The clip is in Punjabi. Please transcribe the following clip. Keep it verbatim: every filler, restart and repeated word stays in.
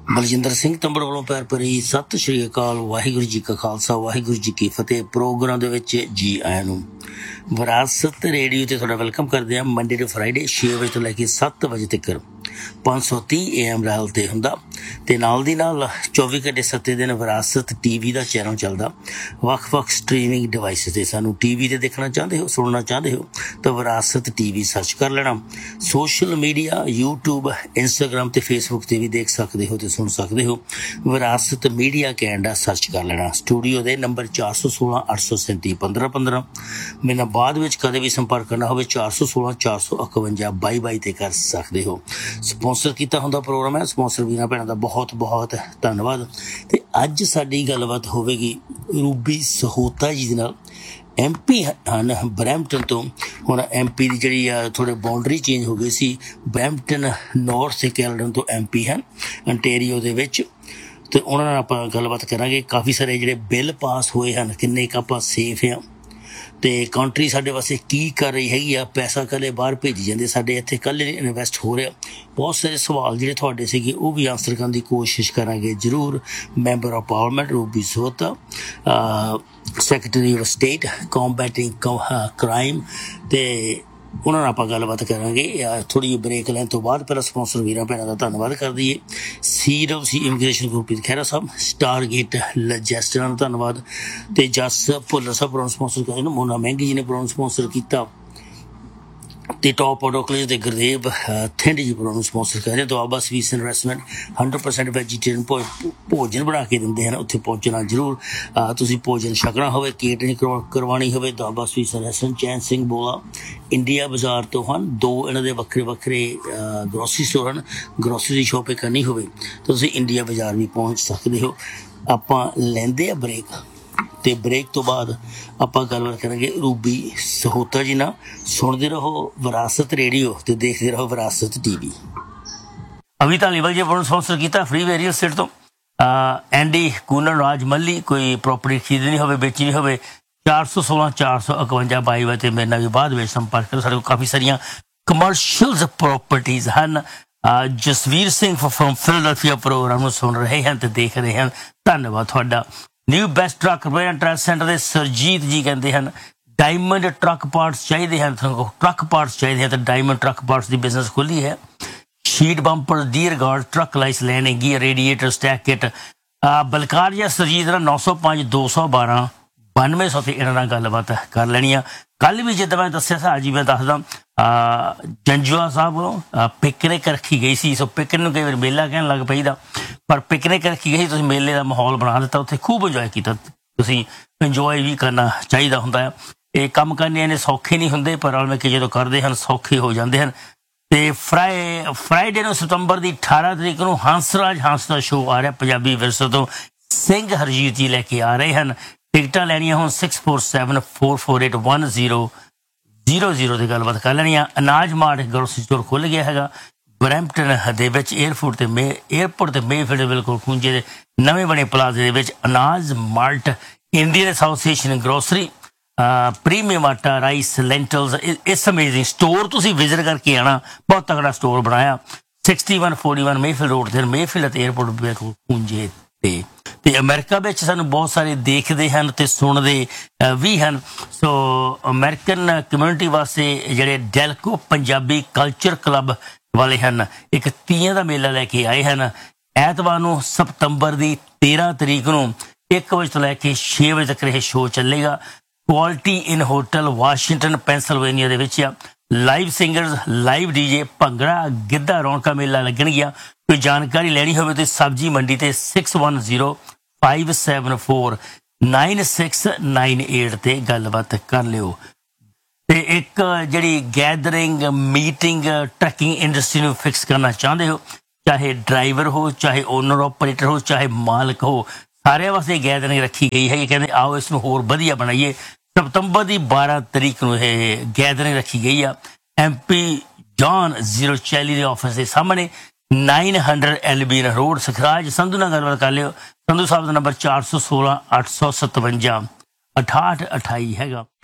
ਬਲਜਿੰਦਰ ਸਿੰਘ ਤੰਬੜ ਵੱਲੋਂ ਪਿਆਰ ਭਰੀ ਸਤਿ ਸ਼੍ਰੀ ਅਕਾਲ। ਵਾਹਿਗੁਰੂ ਜੀ ਕਾ ਖਾਲਸਾ, ਵਾਹਿਗੁਰੂ ਜੀ ਕੀ ਫਤਿਹ। ਪ੍ਰੋਗਰਾਮ ਦੇ ਵਿੱਚ ਜੀ ਆਇਆਂ ਨੂੰ। ਵਿਰਾਸਤ ਰੇਡੀਓ ਤੇ ਤੁਹਾਡਾ ਵੈਲਕਮ ਕਰਦੇ ਹਾਂ। ਮੰਡੇ ਟੂ ਫਰਾਈਡੇ ਛੇ ਵਜੇ ਤੋਂ ਲੈ ਕੇ ਸੱਤ ਵਜੇ ਤੱਕ ਪੰਜ ਸੌ ਤੀਹ ਏ ਐਮ ਰੈਲ 'ਤੇ ਹੁੰਦਾ, ਅਤੇ ਨਾਲ ਦੀ ਨਾਲ ਚੌਵੀ ਘੰਟੇ ਸੱਤੇ ਦਿਨ ਵਿਰਾਸਤ ਟੀ ਵੀ ਦਾ ਚੈਨਲ ਚੱਲਦਾ। ਵੱਖ ਵੱਖ ਸਟਰੀਮਿੰਗ ਡਿਵਾਈਸਿਸ 'ਤੇ ਸਾਨੂੰ ਟੀ ਵੀ 'ਤੇ ਦੇਖਣਾ ਚਾਹੁੰਦੇ ਹੋ, ਸੁਣਨਾ ਚਾਹੁੰਦੇ ਹੋ ਤਾਂ ਵਿਰਾਸਤ ਟੀ ਵੀ ਸਰਚ ਕਰ ਲੈਣਾ। ਸੋਸ਼ਲ ਮੀਡੀਆ ਯੂਟਿਊਬ, ਇੰਸਟਾਗ੍ਰਾਮ ਅਤੇ ਫੇਸਬੁੱਕ 'ਤੇ ਵੀ ਦੇਖ ਸਕਦੇ ਹੋ ਅਤੇ ਸੁਣ ਸਕਦੇ ਹੋ। ਵਿਰਾਸਤ ਮੀਡੀਆ ਕੈਨੇਡਾ ਸਰਚ ਕਰ ਲੈਣਾ। ਸਟੂਡੀਓ ਦੇ ਨੰਬਰ ਚਾਰ ਸੌ ਸੋਲਾਂ ਅੱਠ ਸੌ ਸੈਂਤੀ ਪੰਦਰਾਂ ਪੰਦਰਾਂ। ਮੇਰੇ ਨਾਲ ਬਾਅਦ ਵਿੱਚ ਕਦੇ ਵੀ ਸੰਪਰਕ ਕਰਨਾ ਹੋਵੇ ਚਾਰ ਸੌ ਸੋਲਾਂ ਚਾਰ ਸੌ ਇਕਵੰਜਾ ਬਾਈ ਬਾਈ 'ਤੇ ਕਰ ਸਕਦੇ ਹੋ। ਸਪੋਂਸਰ ਕੀਤਾ ਹੁੰਦਾ ਪ੍ਰੋਗਰਾਮ ਹੈ। ਸਪੋਂਸਰ ਵੀਰਾਂ ਭੈਣਾਂ ਦਾ ਬਹੁਤ ਬਹੁਤ ਧੰਨਵਾਦ। ਅਤੇ ਅੱਜ ਸਾਡੀ ਗੱਲਬਾਤ ਹੋਵੇਗੀ ਰੂਬੀ ਸਹੋਤਾ ਜੀ ਦੇ ਨਾਲ। ਐਮ ਪੀ ਹਨ ਬਰੈਂਪਟਨ ਤੋਂ। ਹੁਣ ਐਮ ਪੀ ਦੀ ਜਿਹੜੀ ਆ ਥੋੜ੍ਹੇ ਬਾਊਂਡਰੀ ਚੇਂਜ ਹੋ ਗਈ ਸੀ। ਬਰੈਂਪਟਨ ਨੌਰਥ ਤੇ ਕੈਲਡਨ ਤੋਂ ਐਮ ਪੀ ਹਨ ਅੰਟੇਰੀਓ ਦੇ ਵਿੱਚ, ਅਤੇ ਉਹਨਾਂ ਨਾਲ ਆਪਾਂ ਗੱਲਬਾਤ ਕਰਾਂਗੇ। ਕਾਫੀ ਸਾਰੇ ਜਿਹੜੇ ਬਿੱਲ ਪਾਸ ਹੋਏ ਹਨ, ਕਿੰਨੇ ਕੁ ਆਪਾਂ ਸੇਫ ਹਾਂ, ਅਤੇ ਕੰਟਰੀ ਸਾਡੇ ਵਾਸਤੇ ਕੀ ਕਰ ਰਹੀ ਹੈਗੀ ਆ। ਪੈਸਾ ਇਕੱਲੇ ਬਾਹਰ ਭੇਜੀ ਜਾਂਦੇ, ਸਾਡੇ ਇੱਥੇ ਇਕੱਲੇ ਨਹੀਂ ਇਨਵੈਸਟ ਹੋ ਰਿਹਾ। ਬਹੁਤ ਸਾਰੇ ਸਵਾਲ ਜਿਹੜੇ ਤੁਹਾਡੇ ਸੀਗੇ ਉਹ ਵੀ ਆਨਸਰ ਕਰਨ ਦੀ ਕੋਸ਼ਿਸ਼ ਕਰਾਂਗੇ ਜ਼ਰੂਰ। Member of parliament Ruby Sahota, secretary of state ਕੰਬੈਟਿੰਗ crime, ਅਤੇ ਉਹਨਾਂ ਨਾਲ ਆਪਾਂ ਗੱਲਬਾਤ ਕਰਾਂਗੇ ਥੋੜ੍ਹੀ ਜਿਹੀ ਬ੍ਰੇਕ ਲੈਣ ਤੋਂ ਬਾਅਦ। ਪਹਿਲਾਂ ਸਪੋਂਸਰ ਵੀਰਾਂ ਭੈਣਾਂ ਦਾ ਧੰਨਵਾਦ ਕਰ ਦਈਏ। ਸੀ ਡਬਲਿਊ ਸੀ ਇਮੀਗ੍ਰੇਸ਼ਨ ਗੁਰਪ੍ਰੀਤ ਖਹਿਰਾ ਸਾਹਿਬ, ਸਟਾਰਗੇਟ ਲਜੈਸਟਰਾਂ ਦਾ ਧੰਨਵਾਦ, ਅਤੇ ਜਸ ਭੁੱਲਰ ਸਾਹਿਬ ਪ੍ਰੋਗਰਾਮ ਸਪੋਂਸਰ ਕਰਦੇ ਨੇ। ਮੋਨਾ ਮਹਿੰਗੀ ਜੀ ਨੇ ਪ੍ਰੋਗਰਾਮ ਸਪੋਂਸਰ ਕੀਤਾ, ਅਤੇ ਟੋਪ ਆਡੋਕਲੇਜ ਦੇ ਗੁਰਦੇਵ ਥਿੰਡ ਜੀ ਪ੍ਰੋਗਰਾਮ ਸਪੋਂਸਰ ਕਰ ਰਹੇ। Doaba sweets and restaurant hundred percent vegetarian ਭੋ ਭੋਜਨ ਬਣਾ ਕੇ ਦਿੰਦੇ ਹਨ, ਉੱਥੇ ਪਹੁੰਚਣਾ ਜ਼ਰੂਰ। ਤੁਸੀਂ ਭੋਜਨ ਛਕਣਾ ਹੋਵੇ, ਕੇਟਰਿੰਗ ਕਰਵਾ ਕਰਵਾਉਣੀ ਹੋਵੇ, ਦੁਆਬਾ ਸਵੀਟਸ ਐਂਡ ਰੈਸਟੋਰੈਂਟ ਚੈਨ ਸਿੰਘ ਬੋਲਾ ਇੰਡੀਆ ਬਾਜ਼ਾਰ ਤੋਂ ਹਨ। ਦੋ ਇਹਨਾਂ ਦੇ ਵੱਖਰੇ ਵੱਖਰੇ ਗਰੋਸਰੀ ਸਟੋਰ ਹਨ। ਗਰੋਸਰੀ ਦੀ ਸ਼ੋਪਿੰਗ ਕਰਨੀ ਹੋਵੇ ਤਾਂ ਤੁਸੀਂ ਇੰਡੀਆ ਬਾਜ਼ਾਰ ਵੀ ਪਹੁੰਚ ਸਕਦੇ ਹੋ। ਆਪਾਂ ਲੈਂਦੇ ਆ ਬ੍ਰੇਕ, ਅਤੇ ਬ੍ਰੇਕ ਤੋਂ ਬਾਅਦ ਆਪਾਂ ਗੱਲਬਾਤ ਕਰਾਂਗੇ ਰੂਬੀ ਸਹੋਤਾ ਜੀ ਨਾਲ। ਸੁਣਦੇ ਰਹੋ ਵਿਰਾਸਤ ਰੇਡੀਓ ਅਤੇ ਦੇਖਦੇ ਰਹੋ ਵਿਰਾਸਤ ਟੀ ਵੀ। ਅਵੀ ਧਾਲੀਵਾਲ ਜੀ ਵੱਲੋਂ ਸਪੋਂਸਰ ਕੀਤਾ ਫਰੀ ਰੀਅਲ ਸਟੇਟ ਤੋਂ। ਐਂਡੀ ਕੂਨਰ ਰਾਜ ਮੱਲੀ, ਕੋਈ ਪ੍ਰੋਪਰਟੀ ਖਰੀਦਣੀ ਹੋਵੇ, ਵੇਚਣੀ ਹੋਵੇ, ਚਾਰ ਸੌ ਸੋਲਾਂ ਚਾਰ ਸੌ ਇਕਵੰਜਾ ਬਾਈ ਵਾਰ 'ਤੇ ਮੇਰੇ ਨਾਲ ਵੀ ਬਾਅਦ ਵਿੱਚ ਸੰਪਰਕ ਕਰੋ। ਸਾਡੇ ਕੋਲ ਕਾਫੀ ਸਾਰੀਆਂ ਕਮਰਸ਼ੀਅਲਸ ਪ੍ਰੋਪਰਟੀਜ਼ ਹਨ। Jasvir Singh from Philadelphia programme ਨੂੰ ਸੁਣ ਰਹੇ ਹਨ ਅਤੇ ਦੇਖ ਰਹੇ ਹਨ, ਧੰਨਵਾਦ ਤੁਹਾਡਾ। New best truck repair and truck centre ਦੇ ਸਰਜੀਤ ਜੀ ਕਹਿੰਦੇ ਹਨ ਡਾਇਮੰਡ ਟਰੱਕ ਪਾਰਟਸ ਚਾਹੀਦੇ ਹਨ, ਤੁਹਾਨੂੰ ਟਰੱਕ ਪਾਰਟਸ ਚਾਹੀਦੇ ਹਨ ਤਾਂ ਡਾਇਮੰਡ ਟਰੱਕ ਪਾਰਟਸ ਦੀ ਬਿਜ਼ਨਸ ਖੋਲ੍ਹੀ ਹੈ। Sheet bumper, dear guard, truck lights, landing gear, radiator, stack kit. Balkar ਜਾਂ ਸਰਜੀਤ ਦਾ ਨੌ ਸੌ ਪੰਜ ਦੋ ਸੌ ਬਾਰਾਂ ਬਾਨਵੇਂ ਸੌ 'ਤੇ ਇਹਨਾਂ ਨਾਲ ਗੱਲਬਾਤ ਕਰ ਲੈਣੀ ਆ। ਕੱਲ੍ਹ ਵੀ ਜਿੱਦਾਂ ਮੈਂ ਦੱਸਿਆ ਸੀ, ਅੱਜ ਮੈਂ ਦੱਸਦਾ। ਜੰਜੂਆ ਸਾਹਿਬ ਵੱਲੋਂ ਪਿਕਨਿਕ ਰੱਖੀ ਗਈ ਸੀ। ਸੋ ਪਿਕਨਿਕ ਨੂੰ ਕਈ ਵਾਰ ਮੇਲਾ ਕਹਿਣ ਲੱਗ ਪਈਦਾ, ਪਰ ਪਿਕਨਿਕ ਰੱਖੀ ਗਈ ਸੀ। ਤੁਸੀਂ ਮੇਲੇ ਦਾ ਮਾਹੌਲ ਬਣਾ ਦਿੱਤਾ, ਉੱਥੇ ਖੂਬ ਇੰਜੋਏ ਕੀਤਾ। ਤੁਸੀਂ ਇੰਜੋਏ ਵੀ ਕਰਨਾ ਚਾਹੀਦਾ ਹੁੰਦਾ ਆ। ਇਹ ਕੰਮ ਕਰਨੇ ਇਹਨੇ ਸੌਖੇ ਨਹੀਂ ਹੁੰਦੇ, ਪਰ ਰਲ ਮਿਲ ਕੇ ਜਦੋਂ ਕਰਦੇ ਹਨ ਸੌਖੇ ਹੋ ਜਾਂਦੇ ਹਨ। ਅਤੇ ਫਰਾਈ ਫਰਾਈਡੇ ਨੂੰ ਸਤੰਬਰ ਦੀ ਅਠਾਰਾਂ ਤਰੀਕ ਨੂੰ ਹੰਸਰਾਜ ਹੰਸ ਦਾ ਸ਼ੋਅ ਆ ਰਿਹਾ ਪੰਜਾਬੀ ਵਿਰਸੇ ਤੋਂ। ਸਿੰਘ ਹਰਜੀਤ ਜੀ ਲੈ ਕੇ ਆ ਰਹੇ ਹਨ। ਟਿਕਟਾਂ ਲੈਣੀਆਂ ਹੁਣ six four seven four four eight one zero zero zero 'ਤੇ ਗੱਲਬਾਤ ਕਰ ਲੈਣੀ ਆ। ਅਨਾਜ ਮਾਰਟ ਗਰੋਸਰੀ ਸਟੋਰ ਖੁੱਲ੍ਹ ਗਿਆ ਹੈਗਾ ਬਰੈਂਪਟਨ ਦੇ ਵਿੱਚ। ਏਅਰਪੋਰਟ 'ਤੇ ਮੇ ਏਅਰਪੋਰਟ 'ਤੇ ਮੇਫੀਲਡ ਦੇ ਬਿਲਕੁਲ ਖੂੰਜੇ ਦੇ ਨਵੇਂ ਬਣੇ ਪਲਾਜ਼ੇ ਦੇ ਵਿੱਚ ਅਨਾਜ mart. Indian association grocery, premium ਆਟਾ, ਰਾਈਸ, ਲੈਂਟਲਸ। ਇਸ ਅਮੇਜ਼ਿੰਗ ਸਟੋਰ ਤੁਸੀਂ ਵਿਜ਼ਿਟ ਕਰਕੇ ਆਉਣਾ, ਬਹੁਤ ਤਕੜਾ ਸਟੋਰ ਬਣਾਇਆ। Sixty one forty one Mayfield road 'ਤੇ, ਮੇਫੀਲਡ ਅਤੇ ਏਅਰਪੋਰਟ ਬਿਲਕੁਲ ਖੂੰਜੇ 'ਤੇ। ਅਤੇ ਅਮਰੀਕਾ ਵਿੱਚ ਸਾਨੂੰ ਬਹੁਤ ਸਾਰੇ ਦੇਖਦੇ ਹਨ ਅਤੇ ਸੁਣਦੇ ਵੀ ਹਨ। ਸੋ ਅਮਰੀਕਨ ਕਮਿਊਨਿਟੀ ਵਾਸਤੇ ਜਿਹੜੇ ਡੈਲਕੋ ਪੰਜਾਬੀ ਕਲਚਰ ਕਲੱਬ ਵਾਲੇ ਹਨ, ਇੱਕ ਤੀਆਂ ਦਾ ਮੇਲਾ ਲੈ ਕੇ ਆਏ ਹਨ। ਐਤਵਾਰ ਨੂੰ ਸਤੰਬਰ ਦੀ ਤੇਰਾਂ ਤਰੀਕ ਨੂੰ ਇੱਕ ਵਜੇ ਤੋਂ ਲੈ ਕੇ ਛੇ ਵਜੇ ਤੱਕ ਇਹ ਸ਼ੋਅ ਚੱਲੇਗਾ। ਕੁਆਲਿਟੀ ਇਨ ਹੋਟਲ ਵਾਸ਼ਿੰਗਟਨ ਪੈਂਸਲਵੇਨੀਆ ਦੇ ਵਿੱਚ ਆ। Live singers, live D J, bhangra, Giddha, ਰੌਣਕਾਂ ਮੇਲਾ ਲੱਗਣਗੀਆਂ। ਕੋਈ ਜਾਣਕਾਰੀ ਲੈਣੀ ਹੋਵੇ ਤਾਂ ਸਬਜ਼ੀ ਮੰਡੀ 'ਤੇ six one zero five seven four nine six nine eight 'ਤੇ ਗੱਲਬਾਤ ਕਰ ਲਿਓ। ਅਤੇ ਇੱਕ ਜਿਹੜੀ ਗੈਦਰਿੰਗ ਮੀਟਿੰਗ ਟਰੱਕਿੰਗ ਇੰਡਸਟਰੀ ਨੂੰ ਫਿਕਸ ਕਰਨਾ ਚਾਹੁੰਦੇ ਹੋ, ਚਾਹੇ ਡਰਾਈਵਰ ਹੋ, ਚਾਹੇ ਓਨਰ ਓਪਰੇਟਰ ਹੋ, ਚਾਹੇ ਮਾਲਕ ਹੋ, ਸਾਰਿਆਂ ਵਾਸਤੇ ਗੈਦਰਿੰਗ ਰੱਖੀ ਗਈ ਹੈ। ਕਹਿੰਦੇ ਆਓ ਇਸ ਨੂੰ ਹੋਰ ਵਧੀਆ ਬਣਾਈਏ। ਸਤੰਬਰ ਦੀ ਬਾਰਾਂ ਤਰੀਕ ਨੂੰ ਇਹ ਗੈਦਰਿੰਗ ਰੱਖੀ ਗਈ ਆ ਐਮ ਪੀ ਜੌਨ ਜ਼ੀਰੋ ਚੈਲੀ ਦੇ ਆਫਿਸ ਦੇ ਸਾਹਮਣੇ, nine hundred ਐਲਬੀਨ road, Sukhraj. Sandhu ਨਾਲ ਗੱਲਬਾਤ ਕਰ ਲਿਓ। ਸੰਧੂ ਸਾਹਿਬ ਦਾ ਨੰਬਰ ਚਾਰ ਸੌ ਸੋਲਾਂ ਅੱਠ ਸੌ ਸਤਵੰਜਾ ਅਠਾਹਠ ਅਠਾਈ ਹੈਗਾ।